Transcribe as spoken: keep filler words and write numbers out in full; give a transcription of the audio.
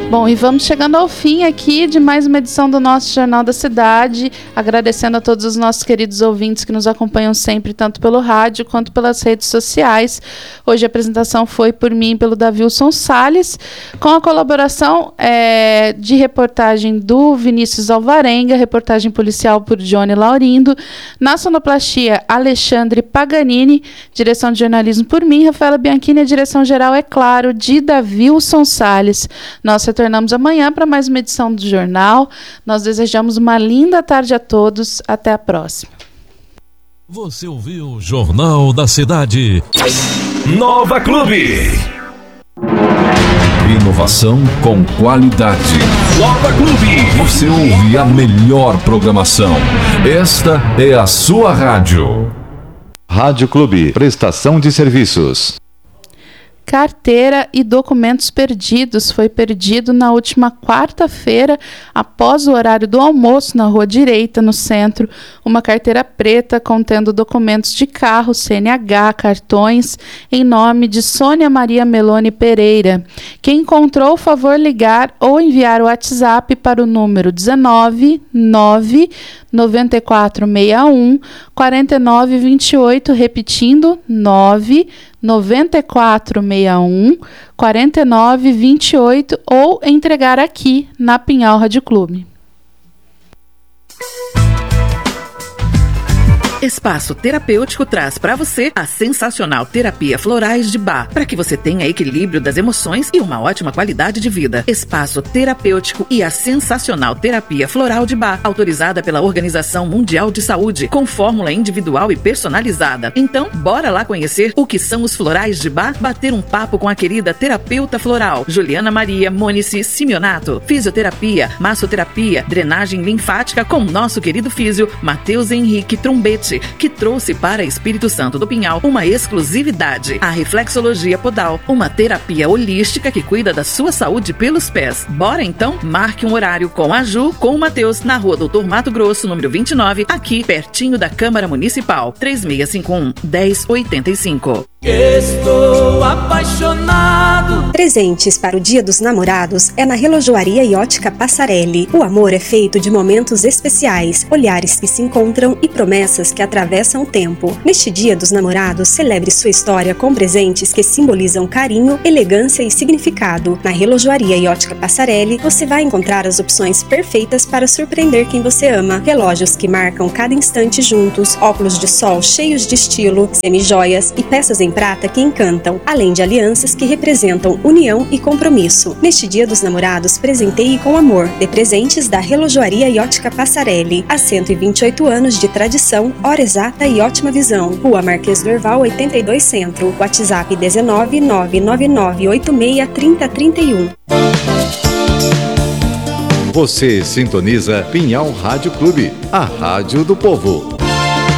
Bom, e vamos chegando ao fim aqui de mais uma edição do nosso Jornal da Cidade, agradecendo a todos os nossos queridos ouvintes que nos acompanham sempre, tanto pelo rádio quanto pelas redes sociais. Hoje a apresentação foi por mim e pelo Davilson Salles, com a colaboração é, de reportagem do Vinícius Alvarenga, reportagem policial por Johnny Laurindo, na sonoplastia Alexandre Paganini, direção de jornalismo por mim, Rafaela Bianchini, a direção geral, é claro, de Davilson Salles. Nós retornamos amanhã para mais uma edição do Jornal. Nós desejamos uma linda tarde a todos. Até a próxima. Você ouviu o Jornal da Cidade. Nova Clube. Inovação com qualidade. Nova Clube. Você ouve a melhor programação. Esta é a sua rádio. Rádio Clube. Prestação de serviços. Carteira e documentos perdidos. Foi perdido na última quarta-feira, após o horário do almoço, na Rua Direita, no centro, uma carteira preta contendo documentos de carro, C N H, cartões, em nome de Sônia Maria Meloni Pereira. Quem encontrou, favor ligar ou enviar o WhatsApp para o número dezenove, nove, noventa e quatro sessenta e um, quarenta e nove vinte e oito, repetindo, nove, noventa e quatro sessenta e um, quarenta e nove vinte e oito, ou entregar aqui na Pinhal Rádio Clube. Espaço Terapêutico traz para você a sensacional terapia Florais de Bach, para que você tenha equilíbrio das emoções e uma ótima qualidade de vida. Espaço Terapêutico e a sensacional terapia Floral de Bach, autorizada pela Organização Mundial de Saúde, com fórmula individual e personalizada. Então, bora lá conhecer o que são os Florais de Bach, bater um papo com a querida terapeuta floral, Juliana Maria Monici Simeonato. Fisioterapia, massoterapia, drenagem linfática com nosso querido físio, Matheus Henrique Trombete, que trouxe para Espírito Santo do Pinhal uma exclusividade, a reflexologia podal, uma terapia holística que cuida da sua saúde pelos pés. Bora então? Marque um horário com a Ju, com o Matheus, na Rua Doutor Mato Grosso, número vinte e nove, aqui pertinho da Câmara Municipal, três seis cinco um, um zero oito cinco. Estou apaixonado. Presentes para o Dia dos Namorados é na Relojoaria e Ótica Passarelli. O amor é feito de momentos especiais, olhares que se encontram e promessas que atravessam o tempo. Neste Dia dos Namorados, celebre sua história com presentes que simbolizam carinho, elegância e significado. Na Relojoaria e Ótica Passarelli, você vai encontrar as opções perfeitas para surpreender quem você ama. Relógios que marcam cada instante juntos, óculos de sol cheios de estilo, semijoias e peças em prata que encantam, além de alianças que representam união e compromisso. Neste Dia dos Namorados, presenteie com amor. Dê presentes da Relojoaria e Ótica Passarelli. Há cento e vinte e oito anos de tradição, hora exata e ótima visão. Rua Marquês do Herval, oitenta e dois Centro. WhatsApp dezenove, nove nove nove oito seis, trinta, trinta e um. Você sintoniza Pinhal Rádio Clube, a rádio do povo.